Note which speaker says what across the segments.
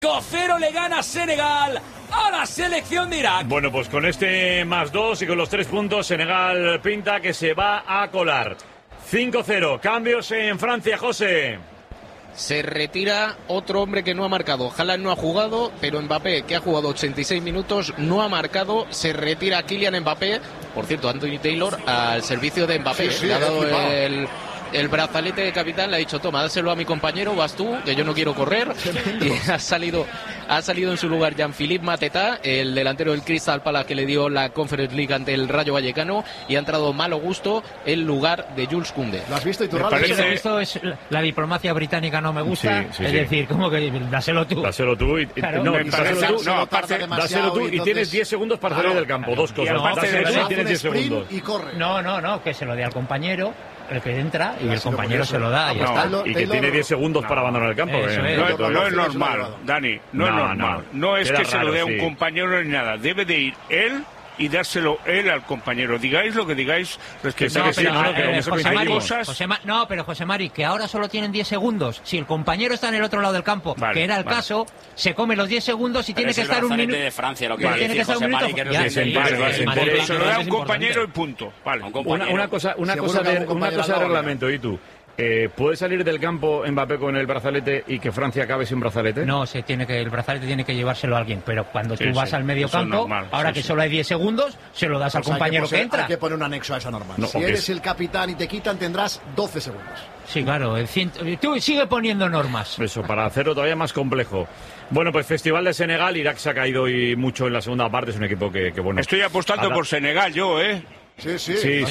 Speaker 1: 5-0 le gana Senegal a la selección de Irak.
Speaker 2: Bueno, pues con este +2 y con los 3 puntos, Senegal pinta que se va a colar. 5-0. Cambios en Francia, José.
Speaker 3: Se retira otro hombre que no ha marcado. Haaland no ha jugado, pero Mbappé, que ha jugado 86 minutos, no ha marcado. Se retira Kylian Mbappé. Por cierto, Anthony Taylor al servicio de Mbappé.
Speaker 4: Sí,
Speaker 3: le ha dado el brazalete de capitán, le ha dicho: toma, dáselo a mi compañero, vas tú, que yo no quiero correr. Y ha salido en su lugar Jean-Philippe Mateta, el delantero del Crystal Palace, que le dio la Conference League ante el Rayo Vallecano, y ha entrado Malo Gusto en lugar de Jules Koundé.
Speaker 4: ¿Lo has visto,
Speaker 5: Iturralde? Lo que he visto es la diplomacia británica no me gusta,
Speaker 2: sí,
Speaker 5: es decir, como que dáselo tú.
Speaker 2: Dáselo tú y,
Speaker 5: claro,
Speaker 2: dáselo tú y tienes 10 segundos para salir del campo, dos cosas. Dáselo tú y tienes 10 segundos.
Speaker 4: Y corre.
Speaker 5: No, que se lo dé al compañero, el que entra, y el compañero se lo da y ya está.
Speaker 2: Y que tiene 10 segundos para abandonar el campo.
Speaker 6: No es normal, Dani, no es normal. No es que se lo dé a un compañero ni nada. Debe de ir él y dárselo él al compañero. Digáis lo que digáis.
Speaker 5: Pero José Mari, que ahora solo tienen 10 segundos. Si el compañero está en el otro lado del campo, que era el caso, se come los 10 segundos y tiene que estar un minuto.
Speaker 1: De Francia, lo que tiene que estar un minuto.
Speaker 6: Se lo da a un compañero y punto. Vale.
Speaker 2: Una cosa de reglamento, ¿y tú? ¿Puede salir del campo Mbappé con el brazalete y que Francia acabe sin brazalete?
Speaker 5: No, el brazalete tiene que llevárselo a alguien, pero cuando tú vas al medio campo, ahora que solo hay 10 segundos, se lo das al compañero que entra.
Speaker 4: Hay que poner un anexo a esa norma. Si eres el capitán y te quitan, tendrás 12 segundos.
Speaker 5: Sí, claro. Tú sigue poniendo normas.
Speaker 2: Eso, para hacerlo todavía más complejo. Bueno, pues Festival de Senegal. Irak se ha caído hoy mucho en la segunda parte. Es un equipo que bueno...
Speaker 6: Estoy apostando por Senegal yo,
Speaker 2: Sí.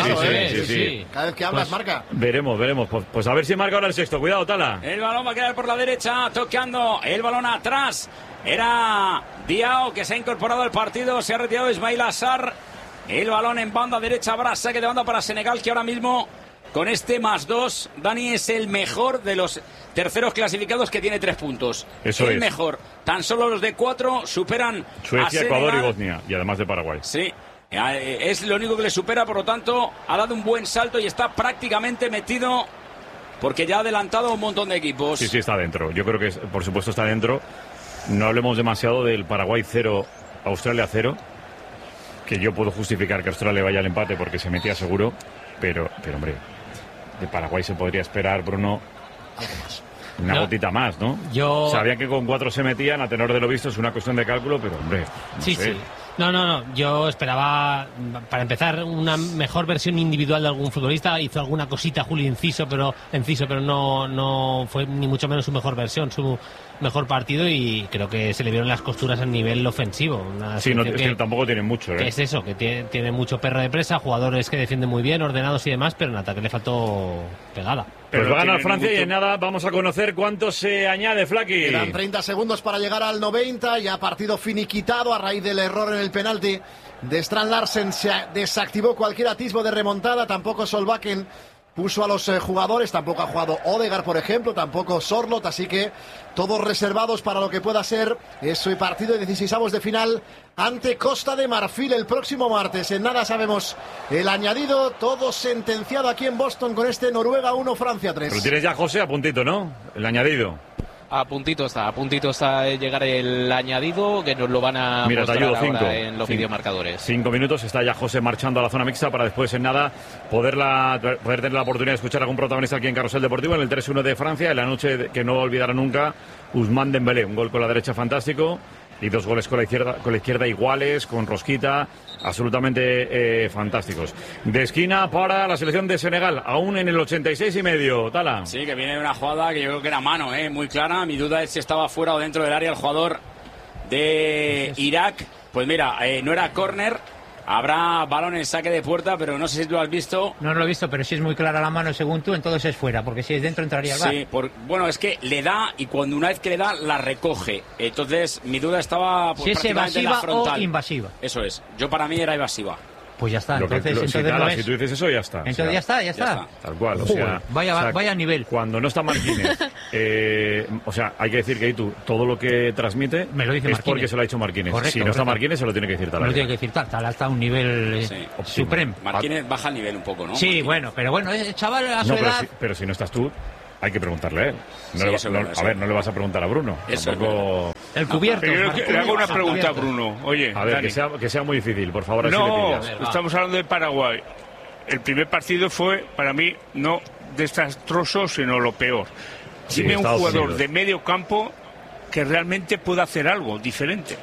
Speaker 4: Cada vez que hablas, marca.
Speaker 2: Veremos. Pues a ver si marca ahora el sexto. Cuidado, Tala.
Speaker 1: El balón va a quedar por la derecha, tocando el balón atrás. Era Diao, que se ha incorporado al partido. Se ha retirado Ismail Assar. El balón en banda derecha. Habrá saque de banda para Senegal, que ahora mismo, con este +2, Dani es el mejor de los terceros clasificados, que tiene 3 puntos.
Speaker 2: Eso
Speaker 1: el mejor. Tan solo los de 4 superan
Speaker 2: Suecia,
Speaker 1: a
Speaker 2: Ecuador y Bosnia. Y además de Paraguay.
Speaker 1: Sí. Es lo único que le supera, por lo tanto ha dado un buen salto y está prácticamente metido, porque ya ha adelantado un montón de equipos.
Speaker 2: Sí, está dentro. Yo creo que por supuesto está dentro. No hablemos demasiado del Paraguay 0, Australia 0, que yo puedo justificar que Australia vaya al empate porque se metía seguro, pero hombre, de Paraguay se podría esperar, Bruno, una gotita más, ¿no? Sabía que con 4 se metían, a tenor de lo visto es una cuestión de cálculo, pero hombre, no sé.
Speaker 7: Sí. No, yo esperaba, para empezar, una mejor versión individual de algún futbolista. Hizo alguna cosita Julio Enciso, pero no fue ni mucho menos su mejor versión, su mejor partido, y creo que se le vieron las costuras a nivel ofensivo.
Speaker 2: Es que tampoco tiene mucho,
Speaker 7: que es eso, que tiene mucho perro de presa, jugadores que defienden muy bien, ordenados y demás, pero en ataque le faltó pegada.
Speaker 2: Pero va a ganar Francia y en nada vamos a conocer cuánto se añade, Flaky.
Speaker 4: Quedan 30 segundos para llegar al 90, ya partido finiquitado a raíz del error en el penalti de Strand Larsen. Se desactivó cualquier atisbo de remontada, tampoco Solbakken puso a los jugadores, tampoco ha jugado Odegaard, por ejemplo, tampoco Sorloth, así que todos reservados para lo que pueda ser ese partido de 16avos de final ante Costa de Marfil el próximo martes. En nada sabemos el añadido, todo sentenciado aquí en Boston con este Noruega 1, Francia 3.
Speaker 2: Pero tienes ya, José, a puntito, ¿no? El añadido.
Speaker 3: A puntito está de llegar el añadido, que nos lo van a mostrar ahora en los videomarcadores.
Speaker 2: 5 minutos, está ya José marchando a la zona mixta para después en nada poder tener la oportunidad de escuchar a algún protagonista aquí en Carrusel Deportivo en el 3-1 de Francia, en la noche que no olvidará nunca Ousmane Dembélé, un gol con la derecha fantástico y 2 goles con la izquierda iguales, con rosquita, absolutamente fantásticos. De esquina para la selección de Senegal, aún en el 86,5, Tala.
Speaker 1: Sí, que viene una jugada que yo creo que era mano, muy clara. Mi duda es si estaba fuera o dentro del área el jugador de Irak. Pues mira, no era córner. Habrá balón en saque de puerta, pero no sé si tú lo has visto.
Speaker 5: No lo he visto, pero si es muy clara la mano según tú, entonces es fuera, porque si es dentro entraría al VAR.
Speaker 1: Sí, bueno, es que le da y cuando una vez que le da, la recoge. Entonces mi duda estaba
Speaker 5: si es evasiva o invasiva.
Speaker 1: Eso es, para mí era evasiva.
Speaker 5: Pues ya está, entonces
Speaker 2: si tú dices eso, ya está.
Speaker 5: Entonces ya está.
Speaker 2: Tal cual, o sea,
Speaker 5: vaya nivel.
Speaker 2: Cuando no está Marquínez, hay que decir que tú todo lo que transmite
Speaker 5: me lo dice
Speaker 2: es
Speaker 5: Marquínez.
Speaker 2: Porque se lo ha dicho Marquínez.
Speaker 5: Correcto,
Speaker 2: si no está Marquínez, se lo tiene que decir Tala.
Speaker 5: Me lo tiene que decir Tala, está a un nivel supremo.
Speaker 1: Marquínez baja el nivel un poco, ¿no?
Speaker 5: Sí, Marquínez. pero el chaval a su edad...
Speaker 2: Pero si no estás tú... hay que preguntarle a él. A ver, no le vas a preguntar a Bruno. Tampoco...
Speaker 5: El cubierto.
Speaker 6: Le hago una pregunta a Bruno. Oye,
Speaker 2: a ver, que sea muy difícil, por favor.
Speaker 6: No, estamos hablando de Paraguay. El primer partido fue, para mí, no desastroso, sino lo peor. Dime un jugador de medio campo que realmente pueda hacer algo diferente.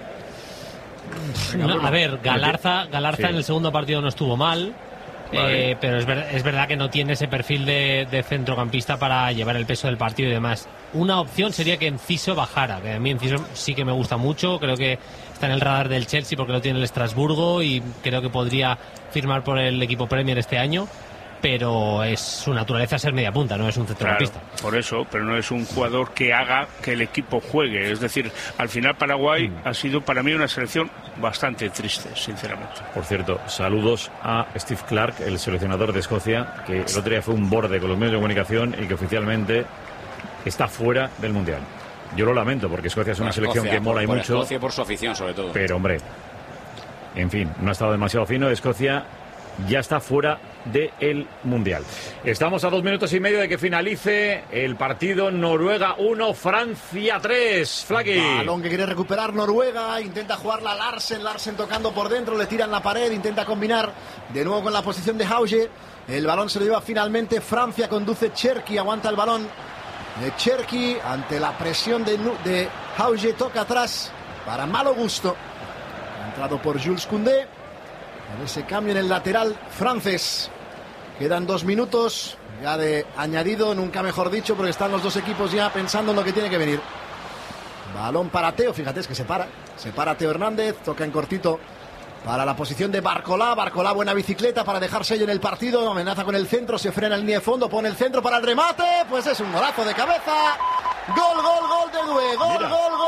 Speaker 7: A ver, Galarza en el segundo partido no estuvo mal. Vale. Pero es verdad que no tiene ese perfil de centrocampista para llevar el peso del partido y demás. Una opción sería que Enciso bajara, que a mí Enciso sí que me gusta mucho, creo que está en el radar del Chelsea porque lo tiene el Estrasburgo y creo que podría firmar por el equipo Premier este año, pero es su naturaleza ser media punta, no es un centrocampista.
Speaker 6: Claro, por eso, pero no es un jugador que haga que el equipo juegue. Es decir, al final Paraguay ha sido para mí una selección bastante triste, sinceramente.
Speaker 2: Por cierto, saludos a Steve Clarke, el seleccionador de Escocia, que el otro día fue un borde con los medios de comunicación y que oficialmente está fuera del Mundial. Yo lo lamento porque Escocia es una selección que mola y mucho.
Speaker 1: Escocia por su afición, sobre todo.
Speaker 2: Pero, hombre, en fin, no ha estado demasiado fino. Escocia ya está fuera del Mundial. Estamos a 2 minutos y medio de que finalice el partido. Noruega 1, Francia 3. Flaqui.
Speaker 4: Balón que quiere recuperar Noruega, intenta jugarla Larsen tocando por dentro, le tiran la pared, intenta combinar de nuevo con la posición de Hauge. El balón se lo lleva finalmente Francia, conduce Cherki, aguanta el balón de Cherki ante la presión de Hauge, toca atrás para malo gusto. Ha entrado por Jules Koundé. En ese cambio en el lateral francés. Quedan 2 minutos ya de añadido, nunca mejor dicho, porque están los dos equipos ya pensando en lo que tiene que venir. Balón para Teo, fíjate, es que se para Teo Hernández, toca en cortito para la posición de Barcolá. Barcolá, buena bicicleta para dejar sello en el partido, amenaza con el centro, se frena en línea de fondo, pone el centro para el remate, pues es un golazo de cabeza. Gol de Doué, gol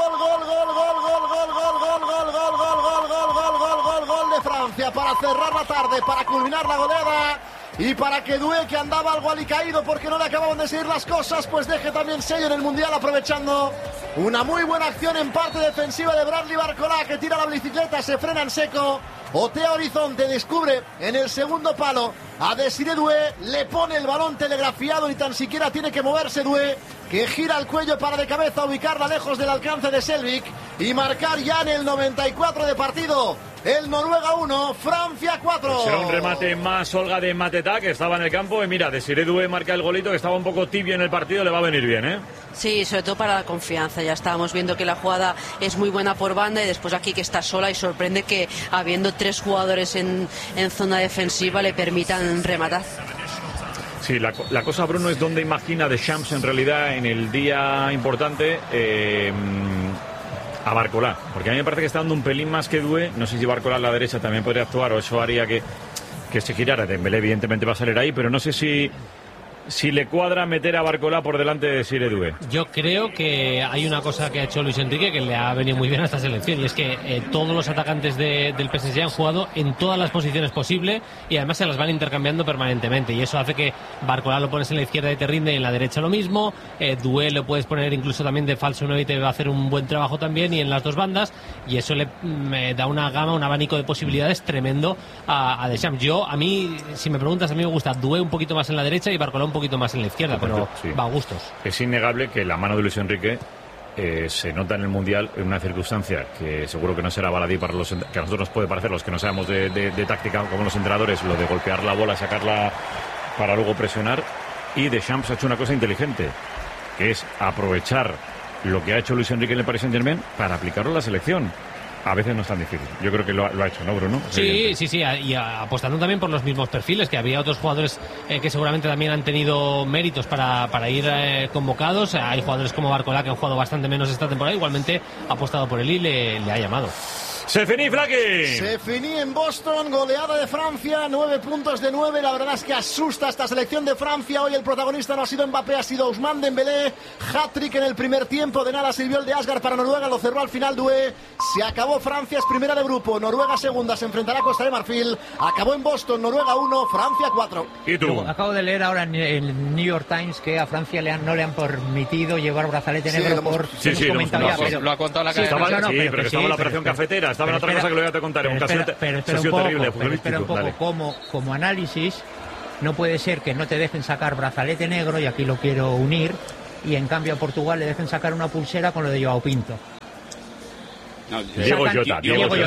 Speaker 4: de Francia para cerrar la tarde, para culminar la goleada y para que Doué, que andaba algo alicaído porque no le acababan de seguir las cosas, pues deje también sello en el Mundial, aprovechando una muy buena acción en parte defensiva de Bradley Barcolá, que tira la bicicleta, se frena en seco, otea horizonte, descubre en el segundo palo a Desiré Doué, le pone el balón telegrafiado y tan siquiera tiene que moverse Doué, que gira el cuello para de cabeza ubicarla lejos del alcance de Selvik y marcar ya en el 94 de partido. El Noruega 1, Francia 4.
Speaker 2: Será un remate más Olga de Mateta, que estaba en el campo. Y mira, Desiré Doué marca el golito, que estaba un poco tibio en el partido. Le va a venir bien, ¿eh?
Speaker 8: Sí, sobre todo para la confianza. Ya estábamos viendo que la jugada es muy buena por banda y después aquí que está sola, y sorprende que habiendo 3 jugadores en zona defensiva le permitan rematar.
Speaker 2: Sí, la cosa, Bruno, es donde imagina Deschamps en realidad en el día importante a Barcolá, porque a mí me parece que está dando un pelín más que Doué. No sé si Barcolá a la derecha también podría actuar o eso haría que se girara. Dembélé evidentemente va a salir ahí, pero no sé si le cuadra meter a Barcolá por delante de Desiré Doué.
Speaker 7: Yo creo que hay una cosa que ha hecho Luis Enrique que le ha venido muy bien a esta selección, y es que todos los atacantes del PSG han jugado en todas las posiciones posibles y además se las van intercambiando permanentemente, y eso hace que Barcolá lo pones en la izquierda y te rinde, y en la derecha lo mismo. Doué lo puedes poner incluso también de falso 9 y te va a hacer un buen trabajo también, y en las dos bandas, y eso le da una gama, un abanico de posibilidades tremendo a Deschamps. A mí, si me preguntas, a mí me gusta Doué un poquito más en la derecha y Barcolá un poquito más en la izquierda, pero sí, va a gustos.
Speaker 2: Es innegable que la mano de Luis Enrique se nota en el Mundial en una circunstancia que seguro que no será baladí para que a nosotros nos puede parecer, los que no sabemos de táctica como los entrenadores, lo de golpear la bola, sacarla para luego presionar. Y Deschamps ha hecho una cosa inteligente, que es aprovechar lo que ha hecho Luis Enrique en el Paris Saint-Germain para aplicarlo a la selección. A veces no es tan difícil. Yo creo que lo ha hecho, ¿no, Bruno?
Speaker 7: Sí, y apostando también por los mismos perfiles, que había otros jugadores que seguramente también han tenido méritos para ir convocados. Hay jugadores como Barcolá que han jugado bastante menos esta temporada, igualmente ha apostado por él y le ha llamado.
Speaker 2: Se finí, Flaqui.
Speaker 4: Se finí en Boston, goleada de Francia, 9 puntos de 9. La verdad es que asusta esta selección de Francia. Hoy el protagonista no ha sido Mbappé, ha sido Ousmane Dembélé. Hat-trick en el primer tiempo, de nada sirvió el de Asgard para Noruega, lo cerró al final Doué. Se acabó, Francia es primera de grupo, Noruega segunda, se enfrentará a Costa de Marfil. Acabó en Boston, Noruega 1, Francia 4.
Speaker 2: ¿Y tú?
Speaker 5: Acabo de leer ahora en el New York Times que a Francia no le han permitido llevar brazalete negro por...
Speaker 3: Lo ha contado la cadena.
Speaker 2: Pero estaba en la operación cafetera, estaba en otra cosa que lo voy a contar.
Speaker 5: Espera un poco, como análisis, No puede ser que no te dejen sacar brazalete negro, y aquí lo quiero unir, y en cambio a Portugal le dejen sacar una pulsera con lo de Joao Pinto.
Speaker 2: No, Diego Jota.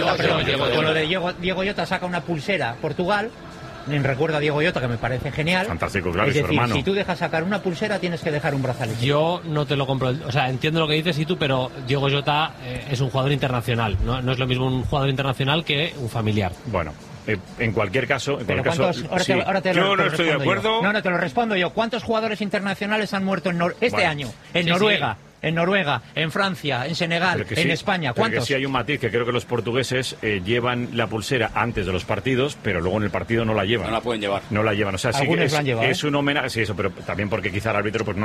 Speaker 5: Con lo de Diego Jota saca una pulsera Portugal. Recuerdo a Diego Jota, que me parece genial.
Speaker 2: Fantástico, claro,
Speaker 5: es decir,
Speaker 2: su hermano.
Speaker 5: Si tú dejas sacar una pulsera, tienes que dejar un brazalete.
Speaker 7: Yo no te lo compro. O sea, entiendo lo que dices y tú, pero Diego Jota es un jugador internacional. No es lo mismo un jugador internacional que un familiar.
Speaker 2: Bueno, en cualquier caso...
Speaker 5: Ahora
Speaker 6: yo no estoy de acuerdo.
Speaker 5: No, te lo respondo yo. ¿Cuántos jugadores internacionales han muerto este año? En Noruega. Sí. En Noruega, en Francia, en Senegal, en España. ¿Cuántos?
Speaker 2: Sí hay un matiz, que creo que los portugueses llevan la pulsera antes de los partidos, pero luego en el partido no la llevan.
Speaker 1: No la pueden llevar.
Speaker 2: No la llevan. O sea, sí que
Speaker 5: la han llevado,
Speaker 2: es un homenaje. Sí, eso, pero también porque quizá el árbitro pues no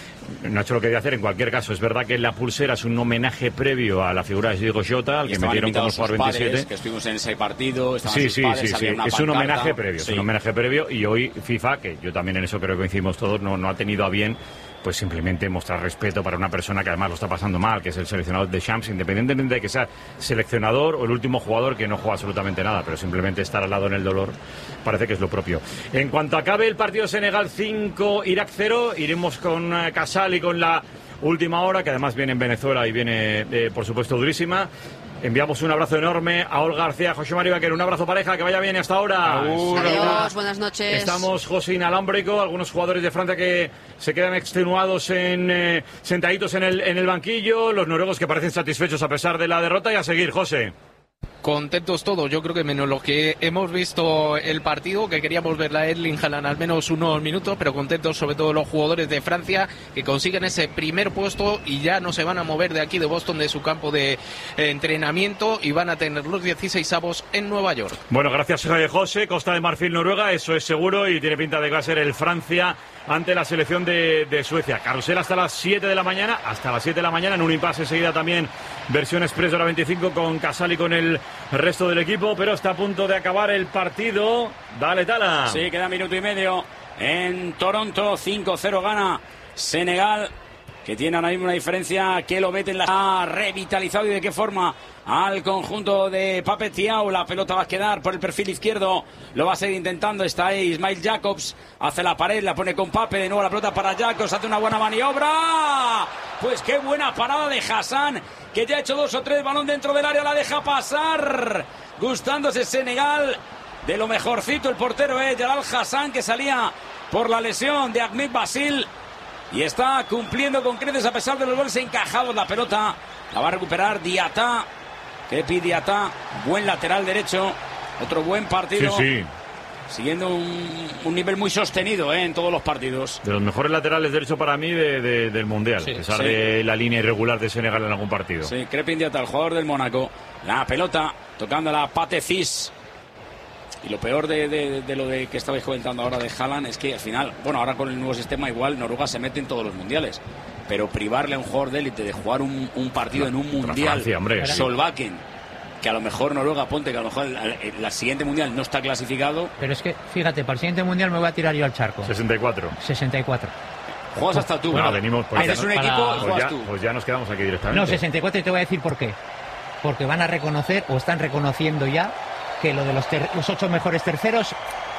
Speaker 2: ha hecho lo que debe hacer. En cualquier caso, es verdad que la pulsera es un homenaje previo a la figura de Diego Jota, al que metieron como jugador 27.
Speaker 1: Que estuvimos en ese partido.
Speaker 2: Sí. Es un homenaje previo. Sí. Es un homenaje previo, y hoy FIFA, que yo también en eso creo que coincidimos todos, no ha tenido a bien pues simplemente mostrar respeto para una persona que además lo está pasando mal, que es el seleccionador de Champs, independientemente de que sea seleccionador o el último jugador que no juega absolutamente nada, pero simplemente estar al lado en el dolor parece que es lo propio. En cuanto acabe el partido Senegal 5, Irak 0, iremos con Casal y con la última hora, que además viene en Venezuela y viene, por supuesto, durísima. Enviamos un abrazo enorme a Olga García, José María Vaquero. Un abrazo, pareja, que vaya bien hasta ahora.
Speaker 8: Adiós, buenas noches.
Speaker 2: Estamos, José, inalámbrico. Algunos jugadores de Francia que se quedan extenuados sentaditos en el banquillo. Los noruegos que parecen satisfechos a pesar de la derrota. Y a seguir, José.
Speaker 3: Contentos todos, yo creo que menos los que hemos visto el partido, que queríamos ver a Erling Haaland al menos unos minutos, pero contentos sobre todo los jugadores de Francia, que consiguen ese primer puesto y ya no se van a mover de aquí de Boston, de su campo de entrenamiento, y van a tener los 16avos en Nueva York.
Speaker 2: Bueno, gracias, José. Costa de Marfil, Noruega, eso es seguro, y tiene pinta de que va a ser el Francia ante la selección de Suecia. Carrusel hasta las 7 de la mañana, en un impasse enseguida también versión express de hora 25 con Casal y con el resto del equipo, pero está a punto de acabar el partido. Dale, Tala.
Speaker 1: Sí, queda minuto y medio en Toronto. 5-0 gana Senegal, que tiene ahora mismo una diferencia que lo mete en la... Ha revitalizado, y de qué forma, al conjunto de Pape Thiaw. La pelota va a quedar por el perfil izquierdo, lo va a seguir intentando. Está ahí Ismail Jacobs, hace la pared, la pone con Pape, de nuevo la pelota para Jacobs, hace una buena maniobra. Pues qué buena parada de Hassan, que ya ha hecho 2 o 3, balón dentro del área, la deja pasar. Gustándose Senegal de lo mejorcito el portero, Jalal Hassan, que salía por la lesión de Ahmed Basil, y está cumpliendo con creces a pesar de los goles encajados. La pelota la va a recuperar Diatta, Kepi Diatta, buen lateral derecho, otro buen partido.
Speaker 2: Sí.
Speaker 1: Siguiendo un nivel muy sostenido en todos los partidos.
Speaker 2: De los mejores laterales derechos para mí del Mundial, a pesar de la línea irregular de Senegal en algún partido.
Speaker 1: Sí, Crépin Diatta, el jugador del Mónaco. La pelota tocando la Pathé Ciss. Y lo peor de lo de que estabais comentando ahora de Haaland es que al final, bueno, ahora con el nuevo sistema igual Noruega se mete en todos los mundiales, pero privarle a un jugador de élite de jugar un partido en un mundial, Solbakken, que a lo mejor Noruega, ponte que a lo mejor la siguiente mundial no está clasificado.
Speaker 5: Pero es que, fíjate, para el siguiente mundial me voy a tirar yo al charco.
Speaker 2: 64.
Speaker 1: Juegas hasta tú.
Speaker 2: Bueno, venimos por
Speaker 1: haces un equipo y juegas tú.
Speaker 2: Pues ya nos quedamos aquí directamente.
Speaker 5: No, 64, y te voy a decir por qué. Porque van a reconocer, o están reconociendo ya, que lo de los 8 mejores terceros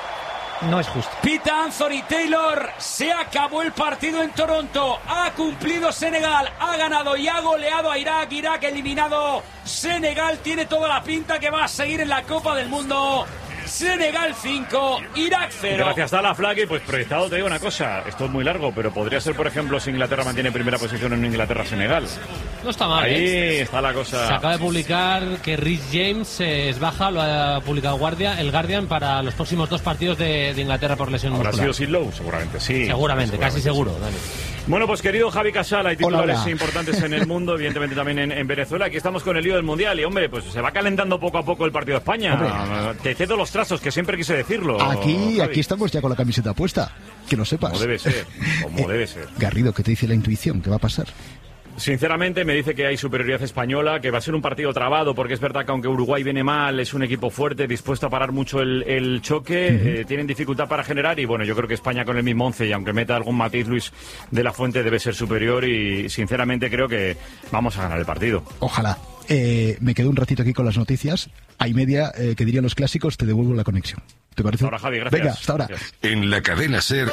Speaker 5: no es justo.
Speaker 1: Pita Anthony Taylor, se acabó el partido en Toronto, ha cumplido Senegal, ha ganado y ha goleado a Irak. Irak eliminado, Senegal tiene toda la pinta que va a seguir en la Copa del Mundo. Senegal 5, Irak 0.
Speaker 2: Gracias a la Flagui, pues proyectado, te digo una cosa, esto es muy largo, pero podría ser, por ejemplo, si Inglaterra mantiene primera posición en Inglaterra-Senegal.
Speaker 7: No está mal.
Speaker 2: Ahí está la cosa.
Speaker 7: Se acaba de publicar que Rhys James es baja, lo ha publicado el Guardian, para los próximos 2 partidos de Inglaterra por lesión muscular.
Speaker 2: ¿Habrá sido Sid Lowe? Seguramente, sí.
Speaker 7: Seguramente, casi seguro. Dale.
Speaker 2: Bueno, pues querido Javi Casal, hay titulares importantes en el mundo, evidentemente también en Venezuela. Aquí estamos con el lío del Mundial y, hombre, pues se va calentando poco a poco el partido de España. Te cedo los trazos, que siempre quise decirlo.
Speaker 9: Aquí estamos ya con la camiseta puesta, que lo sepas.
Speaker 2: Como debe ser.
Speaker 9: Garrido, ¿qué te dice la intuición? ¿Qué va a pasar?
Speaker 2: Sinceramente me dice que hay superioridad española, que va a ser un partido trabado, porque es verdad que aunque Uruguay viene mal, es un equipo fuerte, dispuesto a parar mucho el choque, tienen dificultad para generar, y bueno, yo creo que España con el mismo 11, y aunque meta algún matiz Luis de la Fuente, debe ser superior, y sinceramente creo que vamos a ganar el partido.
Speaker 9: Ojalá. Me quedo un ratito aquí con las noticias. Hay media que dirían los clásicos, te devuelvo la conexión. ¿Te parece?
Speaker 2: Ahora, Javi, gracias.
Speaker 9: Venga, hasta ahora.
Speaker 2: Gracias.
Speaker 10: En la cadena SER,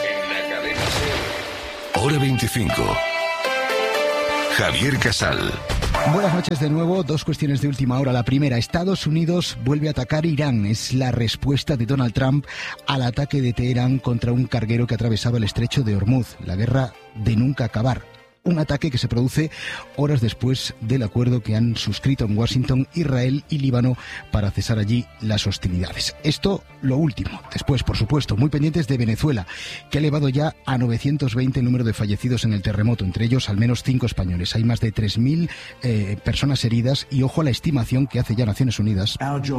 Speaker 10: hora 25. Javier Casal.
Speaker 9: Buenas noches de nuevo. Dos cuestiones de última hora. La primera, Estados Unidos vuelve a atacar Irán. Es la respuesta de Donald Trump al ataque de Teherán contra un carguero que atravesaba el estrecho de Hormuz. La guerra de nunca acabar. Un ataque que se produce horas después del acuerdo que han suscrito en Washington Israel y Líbano para cesar allí las hostilidades. Esto lo último. Después, por supuesto, muy pendientes de Venezuela, que ha elevado ya a 920 el número de fallecidos en el terremoto, entre ellos al menos 5 españoles. Hay más de 3.000 personas heridas y ojo a la estimación que hace ya Naciones Unidas,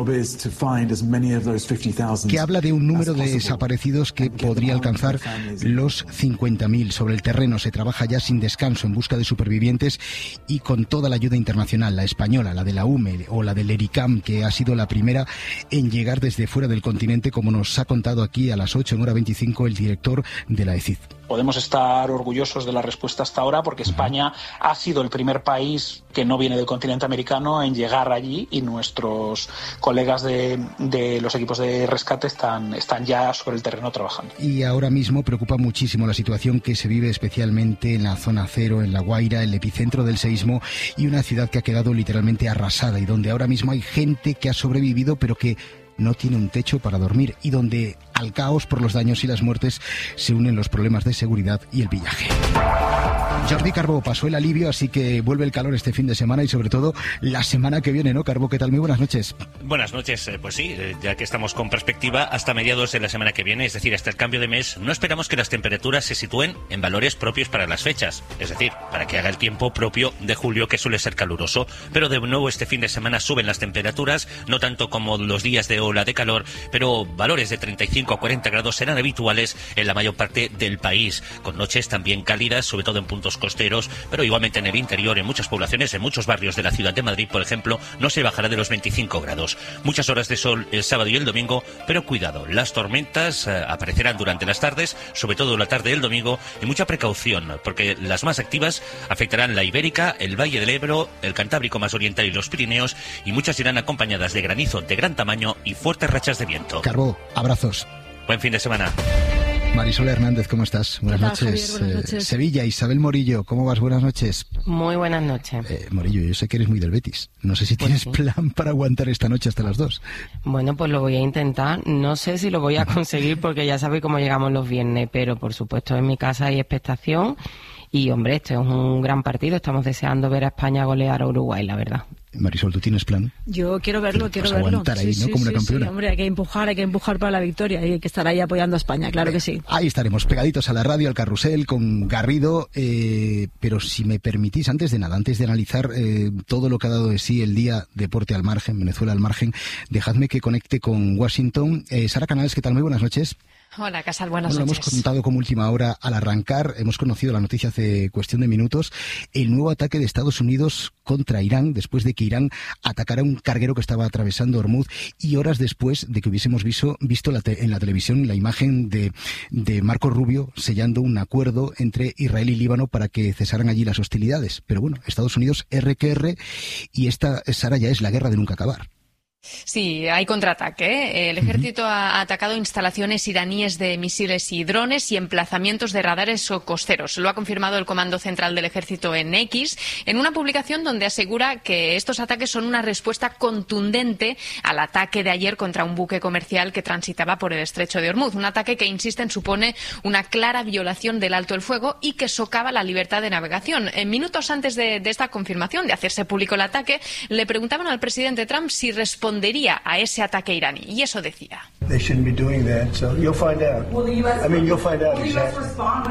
Speaker 9: que habla de un número de desaparecidos que podría alcanzar los 50.000. Sobre el terreno se trabaja ya sin descanso en busca de supervivientes y con toda la ayuda internacional, la española, la de la UME o la del ERICAM, que ha sido la primera en llegar desde fuera del continente, como nos ha contado aquí a las 8 en hora 25 el director de la ECID.
Speaker 11: Podemos estar orgullosos de la respuesta hasta ahora porque España ha sido el primer país que no viene del continente americano en llegar allí y nuestros colegas de los equipos de rescate están ya sobre el terreno trabajando.
Speaker 9: Y ahora mismo preocupa muchísimo la situación que se vive especialmente en la zona cero, en La Guaira, el epicentro del seísmo y una ciudad que ha quedado literalmente arrasada y donde ahora mismo hay gente que ha sobrevivido pero que no tiene un techo para dormir y donde al caos por los daños y las muertes se unen los problemas de seguridad y el pillaje. Jordi Carbó, pasó el alivio, así que vuelve el calor este fin de semana y sobre todo la semana que viene, ¿no, Carbó? ¿Qué tal? Muy buenas noches.
Speaker 12: Buenas noches, pues sí, ya que estamos con perspectiva hasta mediados de la semana que viene, es decir, hasta el cambio de mes, no esperamos que las temperaturas se sitúen en valores propios para las fechas, es decir, para que haga el tiempo propio de julio, que suele ser caluroso, pero de nuevo este fin de semana suben las temperaturas, no tanto como los días de ola de calor, pero valores de 35 a 40 grados serán habituales en la mayor parte del país, con noches también cálidas, sobre todo en puntos costeros, pero igualmente en el interior, en muchas poblaciones, en muchos barrios de la ciudad de Madrid, por ejemplo, no se bajará de los 25 grados. Muchas horas de sol el sábado y el domingo, pero cuidado, las tormentas aparecerán durante las tardes, sobre todo la tarde del domingo, y mucha precaución, porque las más activas afectarán la Ibérica, el Valle del Ebro, el Cantábrico más oriental y los Pirineos, y muchas irán acompañadas de granizo de gran tamaño y fuertes rachas de viento.
Speaker 9: Carbó, abrazos.
Speaker 12: Buen fin de semana.
Speaker 9: Marisol Hernández, ¿cómo estás? Buenas noches.
Speaker 13: Javier, buenas noches.
Speaker 9: Sevilla, Isabel Morillo, ¿cómo vas? Buenas noches.
Speaker 13: Muy buenas noches.
Speaker 9: Morillo, yo sé que eres muy del Betis. No sé si tienes plan para aguantar esta noche hasta las 2.
Speaker 13: Bueno, pues lo voy a intentar. No sé si lo voy a conseguir porque ya sabéis cómo llegamos los viernes, pero por supuesto en mi casa hay expectación. Y, hombre, este es un gran partido. Estamos deseando ver a España golear a Uruguay, la verdad.
Speaker 9: Marisol, ¿tú tienes plan?
Speaker 14: Yo quiero verlo.
Speaker 9: Aguantar ahí,
Speaker 14: sí,
Speaker 9: ¿no? Como una campeona.
Speaker 14: Sí, hombre, hay que empujar para la victoria y hay que estar ahí apoyando a España, claro que sí.
Speaker 9: Ahí estaremos, pegaditos a la radio, al carrusel, con Garrido, pero si me permitís, antes de analizar todo lo que ha dado de sí el día Deporte al Margen, Venezuela al Margen, dejadme que conecte con Washington. Sara Canales, ¿qué tal? Muy buenas noches.
Speaker 15: Hola, Casal, buenas
Speaker 9: noches. Lo hemos contado como última hora al arrancar, hemos conocido la noticia hace cuestión de minutos, el nuevo ataque de Estados Unidos contra Irán, después de que Irán atacara un carguero que estaba atravesando Hormuz y horas después de que hubiésemos visto en la televisión la imagen de Marco Rubio sellando un acuerdo entre Israel y Líbano para que cesaran allí las hostilidades. Pero bueno, Estados Unidos R y esta, Sara, ya es la guerra de nunca acabar.
Speaker 15: Sí, hay contraataque. El ejército ha atacado instalaciones iraníes de misiles y drones y emplazamientos de radares costeros. Lo ha confirmado el Comando Central del Ejército en X, en una publicación donde asegura que estos ataques son una respuesta contundente al ataque de ayer contra un buque comercial que transitaba por el estrecho de Hormuz. Un ataque que, insisten, supone una clara violación del alto el fuego y que socava la libertad de navegación. Minutos antes de esta confirmación, de hacerse público el ataque, le preguntaban al presidente Trump si respondería a ese ataque iraní, y eso decía.
Speaker 16: They shouldn't be doing that, so you'll find out. You'll find out exactly.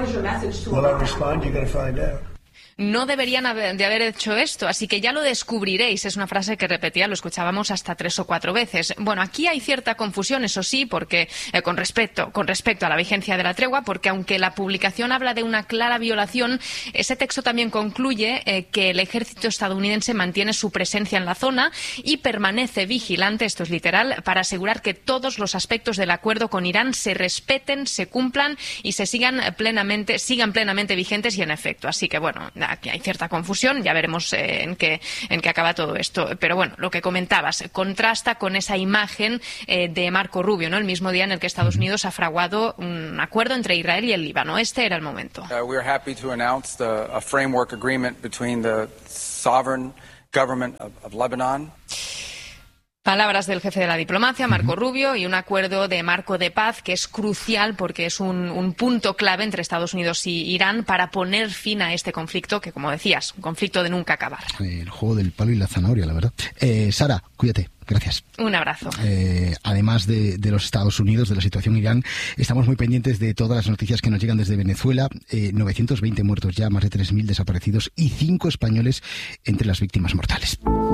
Speaker 16: Will I respond? You're going to find out.
Speaker 15: No deberían de haber hecho esto, así que ya lo descubriréis. Es una frase que repetía, lo escuchábamos hasta 3 o 4 veces. Bueno, aquí hay cierta confusión, eso sí, porque con respecto a la vigencia de la tregua, porque aunque la publicación habla de una clara violación, ese texto también concluye que el ejército estadounidense mantiene su presencia en la zona y permanece vigilante, esto es literal, para asegurar que todos los aspectos del acuerdo con Irán se respeten, se cumplan y sigan plenamente vigentes y en efecto. Así que bueno, que hay cierta confusión. Ya veremos en qué acaba todo esto. Pero bueno, lo que comentabas contrasta con esa imagen de Marco Rubio, ¿no? El mismo día en el que Estados Unidos ha fraguado un acuerdo entre Israel y el Líbano. Este era el momento.
Speaker 17: We are happy to announce a framework agreement between the sovereign government of Lebanon.
Speaker 15: Palabras del jefe de la diplomacia, Marco Rubio, y un acuerdo de marco de paz que es crucial porque es un punto clave entre Estados Unidos y Irán para poner fin a este conflicto que, como decías, un conflicto de nunca acabar.
Speaker 9: El juego del palo y la zanahoria, la verdad. Sara, cuídate. Gracias.
Speaker 15: Un abrazo.
Speaker 9: Además de los Estados Unidos, de la situación en Irán, estamos muy pendientes de todas las noticias que nos llegan desde Venezuela. 920 muertos ya, más de 3.000 desaparecidos y 5 españoles entre las víctimas mortales.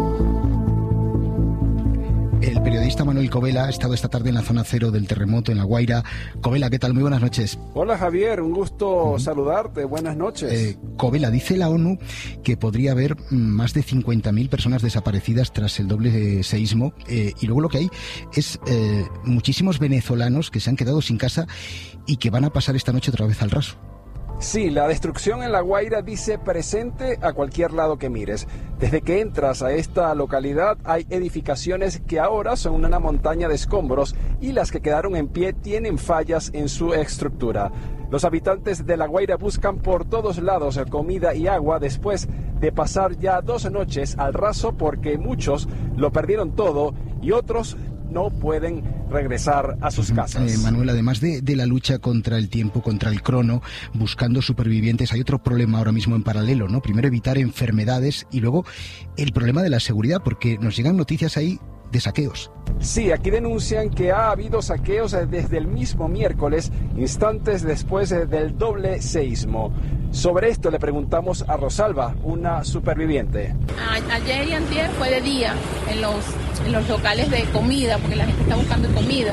Speaker 9: El periodista Manuel Covela ha estado esta tarde en la zona cero del terremoto en La Guaira. Covela, ¿qué tal? Muy buenas noches.
Speaker 18: Hola Javier, un gusto saludarte. Buenas noches.
Speaker 9: Covela, dice la ONU que podría haber más de 50.000 personas desaparecidas tras el doble seísmo. Y luego lo que hay es muchísimos venezolanos que se han quedado sin casa y que van a pasar esta noche otra vez al raso.
Speaker 18: Sí, la destrucción en La Guaira dice presente a cualquier lado que mires. Desde que entras a esta localidad hay edificaciones que ahora son una montaña de escombros y las que quedaron en pie tienen fallas en su estructura. Los habitantes de La Guaira buscan por todos lados comida y agua después de pasar ya 2 noches al raso porque muchos lo perdieron todo y otros no pueden regresar a sus casas.
Speaker 9: Manuel, además de la lucha contra el tiempo, contra el crono, buscando supervivientes, hay otro problema ahora mismo en paralelo, ¿no? Primero evitar enfermedades y luego el problema de la seguridad, porque nos llegan noticias ahí de saqueos.
Speaker 18: Sí, aquí denuncian que ha habido saqueos desde el mismo miércoles, instantes después del doble seísmo. Sobre esto le preguntamos a Rosalba, una superviviente.
Speaker 19: Ayer y antier fue de día en los locales de comida, porque la gente está buscando comida,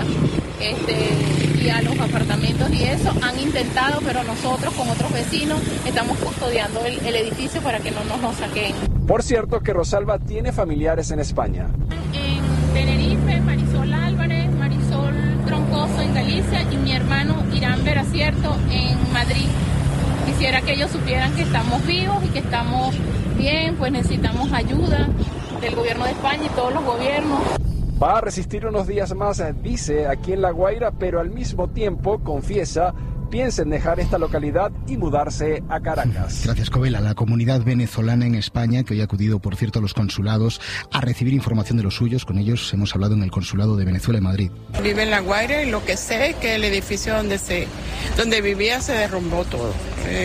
Speaker 19: y a los apartamentos y eso han intentado, pero nosotros con otros vecinos estamos custodiando el edificio para que no nos saquen.
Speaker 18: Por cierto que Rosalba tiene familiares en España.
Speaker 19: En Tenerife, Marisol Álvarez, Marisol Troncoso en Galicia y mi hermano Irán Veracierto en Madrid. Quisiera que ellos supieran que estamos vivos y que estamos bien, pues necesitamos ayuda del gobierno de España y todos los gobiernos.
Speaker 18: Va a resistir unos días más, dice, aquí en La Guaira, pero al mismo tiempo, confiesa, piensa en dejar esta localidad y mudarse a Caracas.
Speaker 9: Gracias, Covela. La comunidad venezolana en España, que hoy ha acudido, por cierto, a los consulados a recibir información de los suyos. Con ellos hemos hablado en el consulado de Venezuela en Madrid.
Speaker 20: Vive en La Guaira y lo que sé es que el edificio donde vivía se derrumbó todo.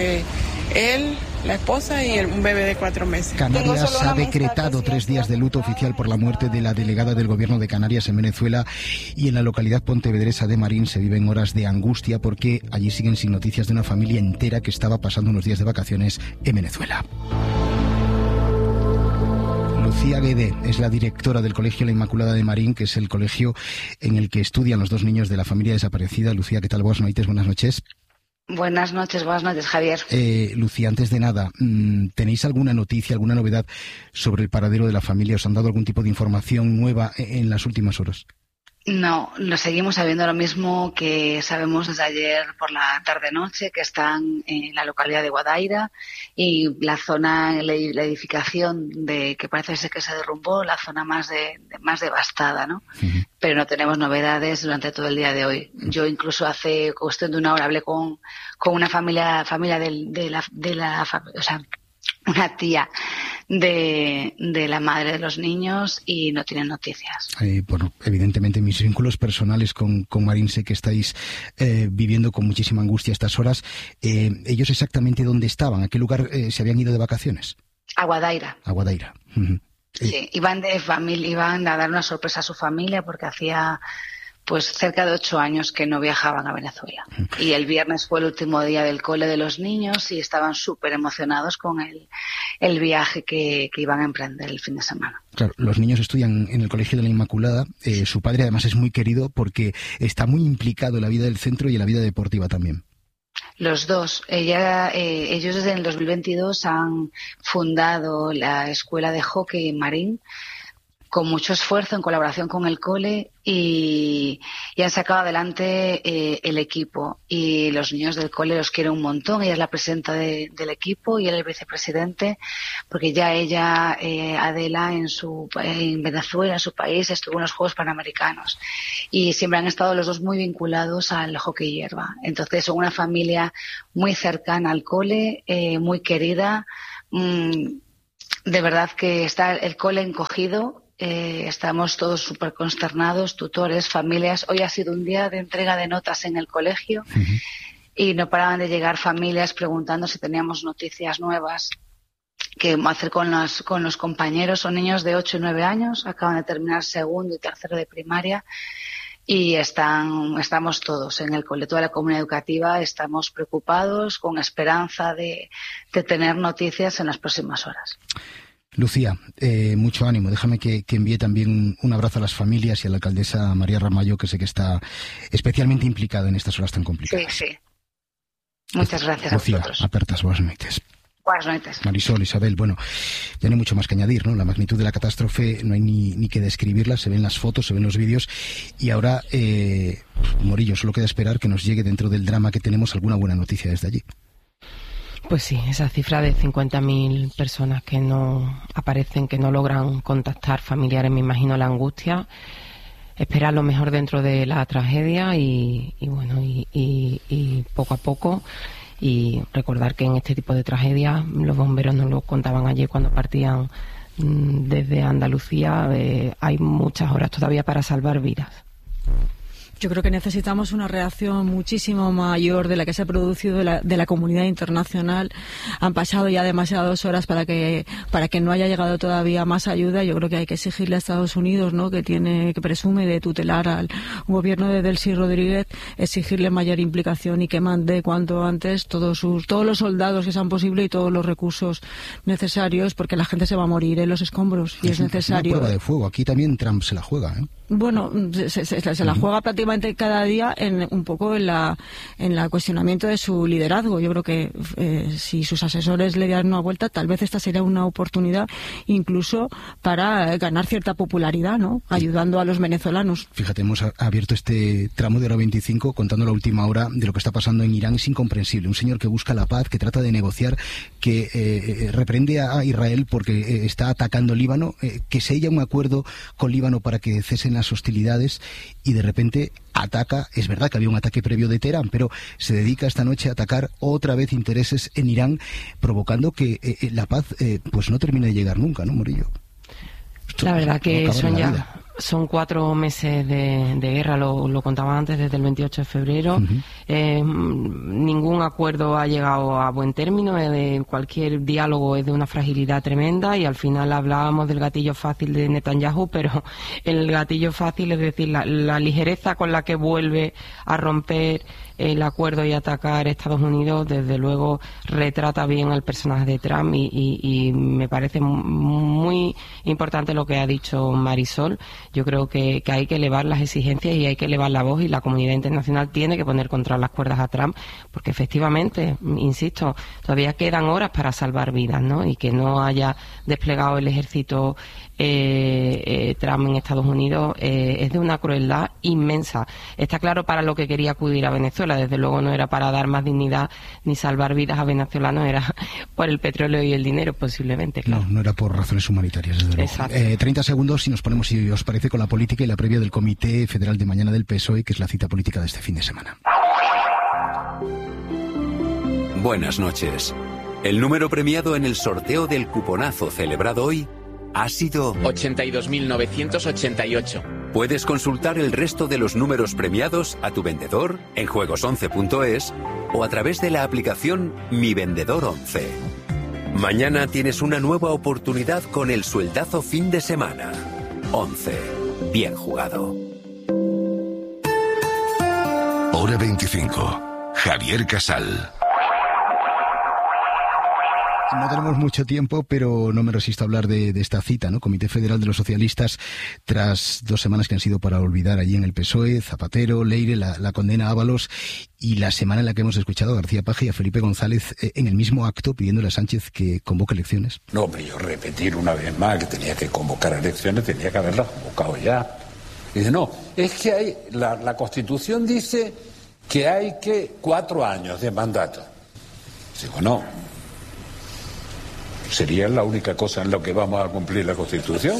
Speaker 20: Él, la esposa y un bebé de 4 meses.
Speaker 9: Canarias ha decretado 3 días de luto oficial por la muerte de la delegada del gobierno de Canarias en Venezuela, y en la localidad pontevedresa de Marín se viven horas de angustia porque allí siguen sin noticias de una familia entera que estaba pasando unos días de vacaciones en Venezuela. Lucía Guedé es la directora del Colegio La Inmaculada de Marín, que es el colegio en el que estudian los 2 niños de la familia desaparecida. Lucía, ¿qué tal? Buenas noches.
Speaker 21: Buenas noches, Javier.
Speaker 9: Lucía, antes de nada, ¿tenéis alguna noticia, alguna novedad sobre el paradero de la familia? ¿Os han dado algún tipo de información nueva en las últimas horas?
Speaker 21: No, lo seguimos sabiendo lo mismo que sabemos desde ayer por la tarde-noche, que están en la localidad de Guadaira y la zona, la edificación que parece ser que se derrumbó, la zona más devastada, ¿no? Uh-huh. Pero no tenemos novedades durante todo el día de hoy. Yo incluso hace cuestión de una hora hablé con una familia una tía de la madre de los niños y no tienen noticias.
Speaker 9: Bueno, evidentemente mis vínculos personales con Marín, sé que estáis viviendo con muchísima angustia estas horas. ¿Ellos exactamente dónde estaban? ¿A qué lugar se habían ido de vacaciones?
Speaker 21: A Guadaira.
Speaker 9: Uh-huh.
Speaker 21: Sí, iban a dar una sorpresa a su familia porque hacía pues cerca de 8 años que no viajaban a Venezuela. Y el viernes fue el último día del cole de los niños y estaban súper emocionados con el viaje que iban a emprender el fin de semana.
Speaker 9: Claro, los niños estudian en el Colegio de la Inmaculada. Su padre además es muy querido porque está muy implicado en la vida del centro y en la vida deportiva también.
Speaker 21: Los dos. Ellos desde el 2022 han fundado la escuela de hockey en Marín, con mucho esfuerzo, en colaboración con el cole, y han sacado adelante el equipo. Y los niños del cole los quieren un montón. Ella es la presidenta del equipo y él el vicepresidente, porque ya ella, Adela, en Venezuela, en su país, estuvo en los Juegos Panamericanos. Y siempre han estado los dos muy vinculados al hockey hierba. Entonces son una familia muy cercana al cole, muy querida. De verdad que está el cole encogido. Estamos todos súper consternados, tutores, familias. Hoy ha sido un día de entrega de notas en el colegio y no paraban de llegar familias preguntando si teníamos noticias nuevas. ¿Qué hacer con los compañeros? Son niños de 8 y 9 años, acaban de terminar segundo y tercero de primaria y estamos todos en el cole, toda la comunidad educativa, estamos preocupados, con esperanza de tener noticias en las próximas horas.
Speaker 9: Lucía, mucho ánimo. Déjame que envíe también un abrazo a las familias y a la alcaldesa María Ramallo, que sé que está especialmente implicada en estas horas tan complicadas.
Speaker 21: Sí. Muchas gracias
Speaker 9: Lucía,
Speaker 21: a vosotros.
Speaker 9: apertas, buenas noches.
Speaker 21: Buenas noches.
Speaker 9: Marisol, Isabel, bueno, ya no hay mucho más que añadir, ¿no? La magnitud de la catástrofe no hay ni que describirla, se ven las fotos, se ven los vídeos y ahora, Morillo, solo queda esperar que nos llegue dentro del drama que tenemos alguna buena noticia desde allí.
Speaker 13: Pues sí, esa cifra de 50.000 personas que no aparecen, que no logran contactar familiares, me imagino la angustia, esperar lo mejor dentro de la tragedia y poco a poco, y recordar que en este tipo de tragedias los bomberos nos lo contaban ayer cuando partían desde Andalucía, hay muchas horas todavía para salvar vidas.
Speaker 14: Yo creo que necesitamos una reacción muchísimo mayor de la que se ha producido de la comunidad internacional. Han pasado ya demasiadas horas para que no haya llegado todavía más ayuda. Yo creo que hay que exigirle a Estados Unidos, ¿no?, que presume de tutelar al gobierno de Delcy Rodríguez, exigirle mayor implicación y que mande cuanto antes todos los soldados que sean posibles y todos los recursos necesarios, porque la gente se va a morir en los escombros y es necesario.
Speaker 9: Una prueba de fuego. Aquí también Trump se la juega, ¿eh?
Speaker 14: Bueno, se la juega prácticamente cada día un poco en la cuestionamiento de su liderazgo. Yo creo que si sus asesores le dieran una vuelta, tal vez esta sería una oportunidad incluso para ganar cierta popularidad, ¿no?, ayudando a los venezolanos.
Speaker 9: Fíjate, hemos abierto este tramo de hora 25 contando la última hora de lo que está pasando en Irán. Es incomprensible. Un señor que busca la paz, que trata de negociar, que reprende a Israel porque está atacando Líbano, que sella un acuerdo con Líbano para que cesen las hostilidades y de repente ataca. Es verdad que había un ataque previo de Teherán, pero se dedica esta noche a atacar otra vez intereses en Irán, provocando que la paz pues no termine de llegar nunca, ¿no, Morillo?
Speaker 13: La verdad que son 4 meses de guerra, lo contaba antes, desde el 28 de febrero. Ningún acuerdo ha llegado a buen término, cualquier diálogo es de una fragilidad tremenda y al final hablábamos del gatillo fácil de Netanyahu, pero el gatillo fácil, es decir, la ligereza con la que vuelve a romper el acuerdo y atacar a Estados Unidos, desde luego retrata bien al personaje de Trump y me parece muy importante lo que ha dicho Marisol. Yo creo que hay que elevar las exigencias y hay que elevar la voz y la comunidad internacional tiene que poner contra las cuerdas a Trump, porque efectivamente, insisto, todavía quedan horas para salvar vidas, ¿no? Y que no haya desplegado el ejército Trump en Estados Unidos es de una crueldad inmensa. Está claro para lo que quería acudir a Venezuela, desde luego no era para dar más dignidad ni salvar vidas a venezolanos, era por el petróleo y el dinero posiblemente, claro.
Speaker 9: No era por razones humanitarias, desde luego. 30 segundos y nos ponemos, si os parece, con la política y la previa del Comité Federal de mañana del PSOE, que es la cita política de este fin de semana.
Speaker 4: Buenas noches. El número premiado en el sorteo del cuponazo celebrado hoy ha sido
Speaker 22: 82.988.
Speaker 4: Puedes consultar el resto de los números premiados a tu vendedor en juegos11.es o a través de la aplicación Mi Vendedor 11. Mañana tienes una nueva oportunidad con el sueldazo fin de semana. 11. Bien jugado.
Speaker 10: Hora 25. Javier Casal.
Speaker 9: No tenemos mucho tiempo, pero no me resisto a hablar de esta cita, ¿no? Comité Federal de los Socialistas, tras 2 semanas que han sido para olvidar allí en el PSOE, Zapatero, Leire, la condena a Ábalos, y la semana en la que hemos escuchado a García Paje y a Felipe González en el mismo acto pidiéndole a Sánchez que convoque elecciones.
Speaker 6: No, hombre, yo repetir una vez más que tenía que convocar elecciones, tenía que haberlas convocado ya. Y dice, no, es que hay, la Constitución dice que hay 4 años de mandato. Digo, no. ¿Sería la única cosa en la que vamos a cumplir la Constitución?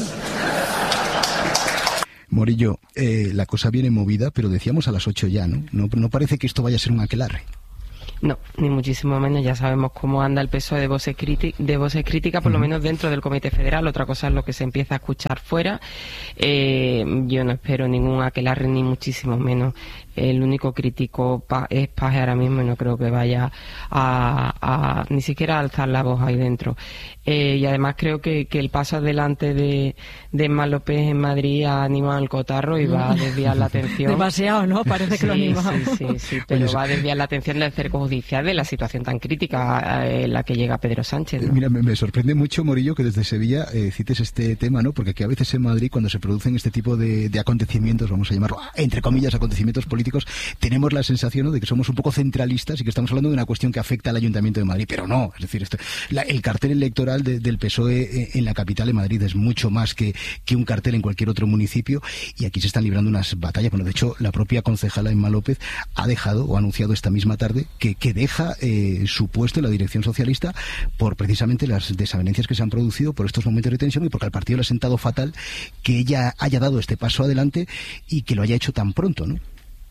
Speaker 9: Morillo, la cosa viene movida, pero decíamos a las 8 ya, ¿no? No parece que esto vaya a ser un aquelarre.
Speaker 13: No, ni muchísimo menos. Ya sabemos cómo anda el PSOE de voces críticas, por lo menos dentro del Comité Federal. Otra cosa es lo que se empieza a escuchar fuera. Yo no espero ningún aquelarre, ni muchísimo menos. El único crítico es Paje ahora mismo y no creo que vaya a ni siquiera a alzar la voz ahí dentro. Y además creo que el paso adelante de Emma López en Madrid ha animado al cotarro y va a desviar la atención.
Speaker 14: Demasiado, ¿no? Parece que lo ha animado.
Speaker 13: Sí, pero va a desviar la atención del cerco judicial de la situación tan crítica en la que llega Pedro Sánchez, ¿no?
Speaker 9: Mira, me sorprende mucho, Morillo, que desde Sevilla cites este tema, ¿no? Porque aquí a veces en Madrid, cuando se producen este tipo de acontecimientos, vamos a llamarlo, entre comillas, acontecimientos políticos, tenemos la sensación, ¿no?, de que somos un poco centralistas y que estamos hablando de una cuestión que afecta al Ayuntamiento de Madrid, pero no, es decir, el cartel electoral del PSOE en la capital de Madrid es mucho más que un cartel en cualquier otro municipio, y aquí se están librando unas batallas. Bueno, de hecho, la propia concejala Emma López ha dejado o ha anunciado esta misma tarde que deja su puesto en la dirección socialista por precisamente las desavenencias que se han producido, por estos momentos de tensión y porque al partido le ha sentado fatal que ella haya dado este paso adelante y que lo haya hecho tan pronto, ¿no?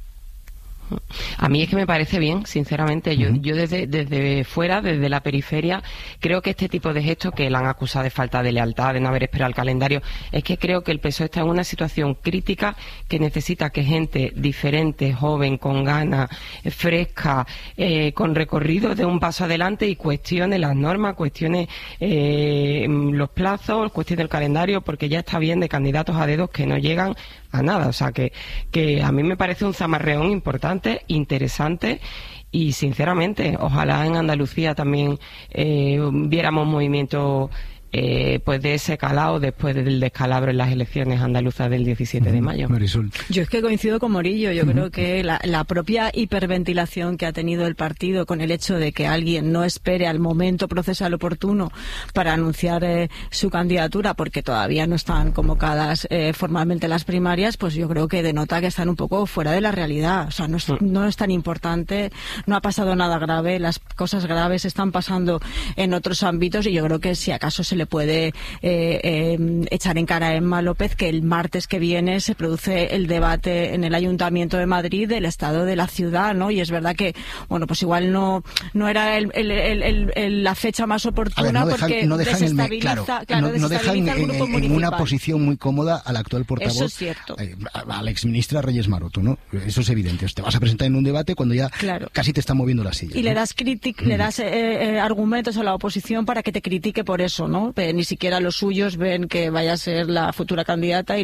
Speaker 13: A mí es que me parece bien, sinceramente. Yo desde fuera, desde la periferia, creo que este tipo de gestos que la han acusado de falta de lealtad, de no haber esperado el calendario, es que creo que el PSOE está en una situación crítica que necesita que gente diferente, joven, con ganas, fresca, con recorrido, dé un paso adelante y cuestione las normas, cuestione los plazos, cuestione el calendario, porque ya está bien de candidatos a dedos que no llegan a nada. O sea, que a mí me parece un zamarreón importante, interesante, y sinceramente ojalá en Andalucía también viéramos movimiento pues de ese calado después del descalabro en las elecciones andaluzas del 17 de mayo.
Speaker 9: Marisol.
Speaker 14: Yo es que coincido con Morillo. Yo creo que la propia hiperventilación que ha tenido el partido con el hecho de que alguien no espere al momento procesal oportuno para anunciar su candidatura, porque todavía no están convocadas formalmente las primarias, pues yo creo que denota que están un poco fuera de la realidad. O sea, no es tan importante, no ha pasado nada grave, las cosas graves están pasando en otros ámbitos, y yo creo que si acaso se le puede echar en cara a Emma López que el martes que viene se produce el debate en el Ayuntamiento de Madrid del estado de la ciudad, ¿no? Y es verdad que, bueno, pues igual no era la fecha más oportuna, porque desestabiliza,
Speaker 9: no dejan en una posición muy cómoda al actual portavoz.
Speaker 14: Eso es cierto.
Speaker 9: A la exministra Reyes Maroto, ¿no? Eso es evidente. Te vas a presentar en un debate cuando ya casi te está moviendo la silla.
Speaker 14: Y le das argumentos a la oposición para que te critique por eso, ¿no? Ni siquiera los suyos ven que vaya a ser la futura candidata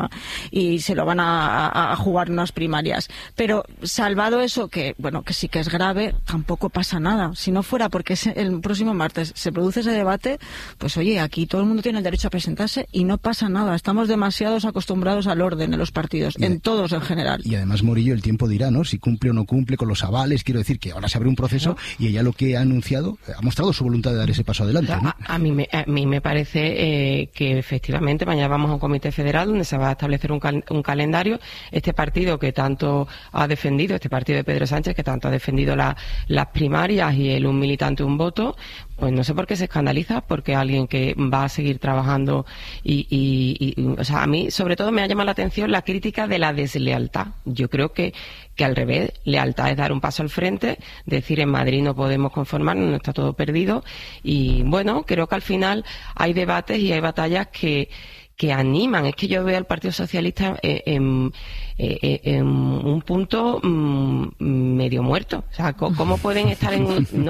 Speaker 14: y se lo van a jugar unas primarias. Pero salvado eso, que sí que es grave, tampoco pasa nada. Si no fuera porque el próximo martes se produce ese debate, pues oye, aquí todo el mundo tiene el derecho a presentarse y no pasa nada. Estamos demasiado acostumbrados al orden en los partidos, en todos en general.
Speaker 9: Y además, Morillo, el tiempo dirá, ¿no? Si cumple o no cumple con los avales. Quiero decir que ahora se abre un proceso y ella lo que ha anunciado, ha mostrado su voluntad de dar ese paso adelante, ¿no?
Speaker 13: A mí me parece que efectivamente mañana vamos a un comité federal donde se va a establecer un calendario. Este partido que tanto ha defendido, este partido de Pedro Sánchez que tanto ha defendido las primarias y el un militante un voto, pues no sé por qué se escandaliza, porque alguien que va a seguir trabajando o sea, a mí sobre todo me ha llamado la atención la crítica de la deslealtad. Yo creo que al revés, lealtad es dar un paso al frente, decir en Madrid no podemos conformarnos, no está todo perdido, y bueno, creo que al final hay debates y hay batallas que que animan. Es que yo veo al Partido Socialista en un punto medio muerto. O sea, ¿cómo pueden estar en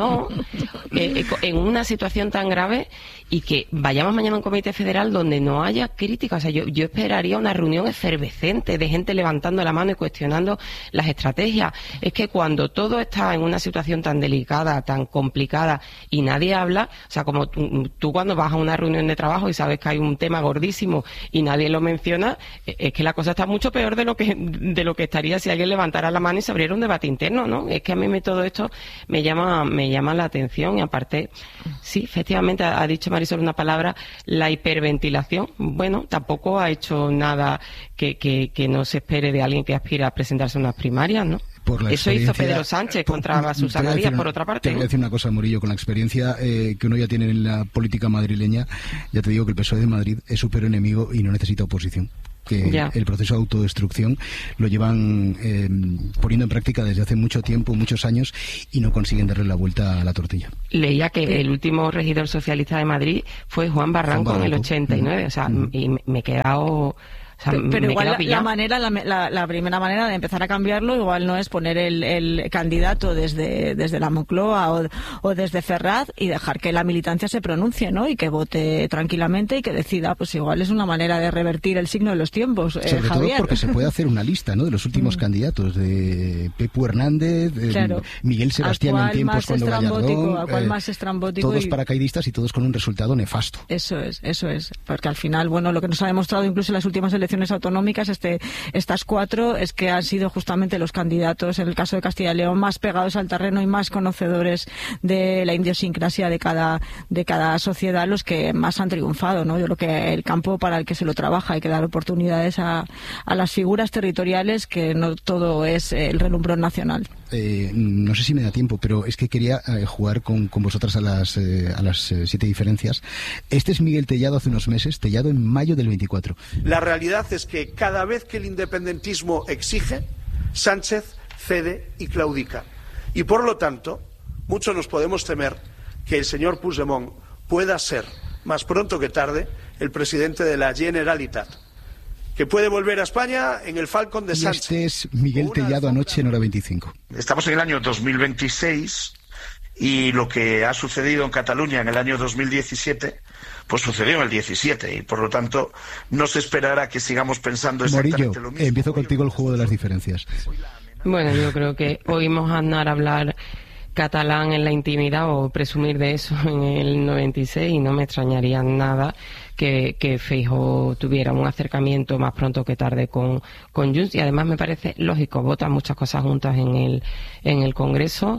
Speaker 13: una situación tan grave y que vayamos mañana a un comité federal donde no haya crítica? O sea, yo esperaría una reunión efervescente de gente levantando la mano y cuestionando las estrategias. Es que cuando todo está en una situación tan delicada, tan complicada y nadie habla, o sea, como tú cuando vas a una reunión de trabajo y sabes que hay un tema gordísimo y nadie lo menciona, es que la cosa está mucho peor de lo que estaría si alguien levantara la mano y se abriera un debate interno, ¿no? Es que a mí todo esto me llama la atención, y aparte, sí, efectivamente ha dicho Marisol una palabra, la hiperventilación. Bueno, tampoco ha hecho nada que no se espere de alguien que aspira a presentarse a unas primarias, ¿no? Eso hizo Pedro Sánchez contra Susana Díaz, por otra parte.
Speaker 9: Te voy a decir una cosa, Murillo, con la experiencia que uno ya tiene en la política madrileña, ya te digo que el PSOE de Madrid es su peor enemigo y no necesita oposición. Que el proceso de autodestrucción lo llevan poniendo en práctica desde hace mucho tiempo, muchos años, y no consiguen darle la vuelta a la tortilla.
Speaker 13: Leía que el último regidor socialista de Madrid fue Juan Barranco en el 89, o sea, y me he quedado... O sea,
Speaker 14: pero igual la primera manera de empezar a cambiarlo igual no es poner el candidato desde la Moncloa o desde Ferraz y dejar que la militancia se pronuncie, ¿no? Y que vote tranquilamente y que decida. Pues igual es una manera de revertir el signo de los tiempos,
Speaker 9: sobre
Speaker 14: Javier.
Speaker 9: todo porque se puede hacer una lista, ¿no?, de los últimos candidatos, de Pepu Hernández, Miguel Sebastián en tiempos cuando Gallardón,
Speaker 14: más estrambótico,
Speaker 9: todos paracaidistas y todos con un resultado nefasto.
Speaker 14: Eso es, porque al final, bueno, lo que nos ha demostrado incluso en las últimas elecciones autonómicas, estas 4, es que han sido justamente los candidatos, en el caso de Castilla y León, más pegados al terreno y más conocedores de la idiosincrasia de cada sociedad, los que más han triunfado, ¿no? Yo creo que el campo para el que se lo trabaja, hay que dar oportunidades a las figuras territoriales, que no todo es el relumbrón nacional.
Speaker 9: No sé si me da tiempo, pero es que quería jugar con vosotras a las 7 diferencias. Este es Miguel Tellado hace unos meses, Tellado en mayo del 24.
Speaker 8: La realidad es que cada vez que el independentismo exige, Sánchez cede y claudica. Y por lo tanto, mucho nos podemos temer que el señor Puigdemont pueda ser, más pronto que tarde, el presidente de la Generalitat, que puede volver a España en el Falcon de Sánchez.
Speaker 9: Este es Miguel Tellado anoche en Hora 25.
Speaker 22: Estamos en el año 2026 y lo que ha sucedido en Cataluña en el año 2017, pues sucedió en el 17 y por lo tanto no se esperará que sigamos pensando exactamente
Speaker 9: Morillo,
Speaker 22: lo mismo.
Speaker 9: Empiezo contigo el juego de las diferencias.
Speaker 13: Bueno, yo creo que oímos a Aznar hablar catalán en la intimidad o presumir de eso en el 96 y no me extrañaría nada que Feijóo tuviera un acercamiento más pronto que tarde con Junts, y además me parece lógico, votan muchas cosas juntas en el Congreso,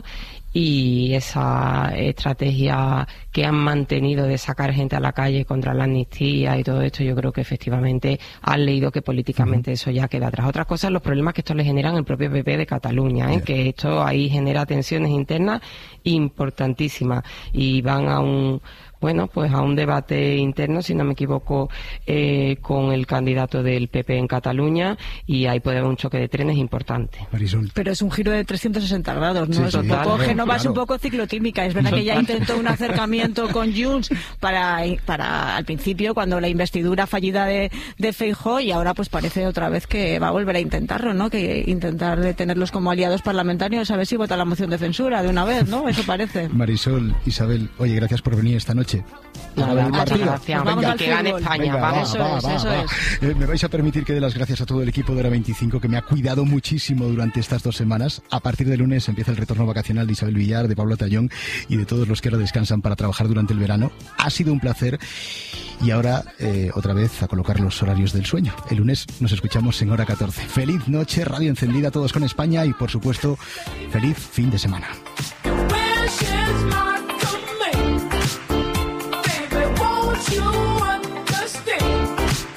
Speaker 13: y esa estrategia que han mantenido de sacar gente a la calle contra la amnistía y todo esto, yo creo que efectivamente han leído que políticamente eso ya queda atrás. Otras cosas, los problemas que esto le generan el propio PP de Cataluña, que esto ahí genera tensiones internas importantísimas y van a un debate interno, si no me equivoco, con el candidato del PP en Cataluña, y ahí puede haber un choque de trenes importante.
Speaker 9: Marisol.
Speaker 14: Pero es un giro de 360 grados, ¿no?
Speaker 9: Sí,
Speaker 14: es un
Speaker 9: total,
Speaker 14: poco Génova, es un poco ciclotímica. Es verdad que ya intentó un acercamiento con Junts para al principio, cuando la investidura fallida de Feijóo, y ahora pues parece otra vez que va a volver a intentarlo, ¿no? Que intentar tenerlos como aliados parlamentarios, a ver si vota la moción de censura de una vez, ¿no? Eso parece.
Speaker 9: Marisol, Isabel, oye, gracias por venir esta noche.
Speaker 13: Muchas gracias.
Speaker 14: Vamos al
Speaker 13: que gane España.
Speaker 9: Venga,
Speaker 14: Eso es.
Speaker 9: Me vais a permitir que dé las gracias a todo el equipo de Hora 25, que me ha cuidado muchísimo durante estas 2 semanas. A partir de lunes empieza el retorno vacacional de Isabel Villar, de Pablo Tallón y de todos los que ahora descansan para trabajar durante el verano. Ha sido un placer. Y ahora, otra vez, a colocar los horarios del sueño. El lunes nos escuchamos en Hora 14. Feliz noche, radio encendida, todos con España, y por supuesto, feliz fin de semana.